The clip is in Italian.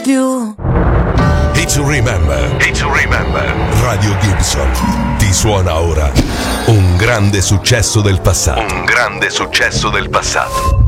più. It's to remember. Radio Gibson ti suona ora un grande successo del passato.